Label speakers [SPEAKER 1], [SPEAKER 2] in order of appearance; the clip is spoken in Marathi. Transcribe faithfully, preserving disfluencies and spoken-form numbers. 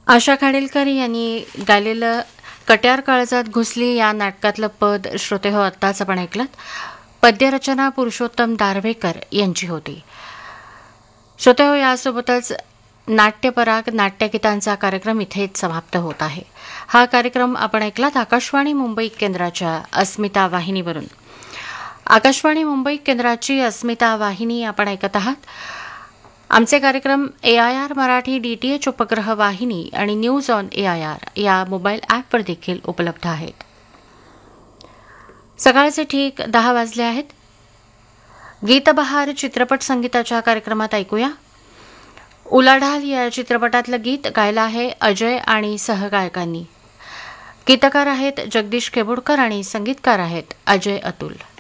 [SPEAKER 1] आशा खाडेलकर यांनी गायलेलं कट्यार काळजात घुसली या नाटकातलं पद श्रोते हो आत्ताच आपण ऐकलं. पद्यरचना पुरुषोत्तम दारव्हेकर यांची होती. श्रोते हो, यासोबतच नाट्यपराग नाट्यगीतांचा कार्यक्रम इथेच समाप्त होत आहे. हा कार्यक्रम आपण ऐकलात आकाशवाणी मुंबई केंद्राच्या अस्मिता वाहिनीवरून. आकाशवाणी मुंबई केंद्राची अस्मिता वाहिनी आपण ऐकत आहात. आमचे कार्यक्रम ए आय आर मराठी डीटीएच उपग्रह वाहिनी आणि news on A I R या मोबाईल ॲपवर देखील उपलब्ध आहेत. सकाळचे ठीक दहा वाजले आहेत. गीतबहार चित्रपट संगीताच्या कार्यक्रमात ऐकूया. उलाढाल या चित्रपटातलं गीत गायलं आहे अजय आणि सहगायकांनी. गीतकार आहेत जगदीश केबुडकर आणि संगीतकार आहेत अजय अतुल.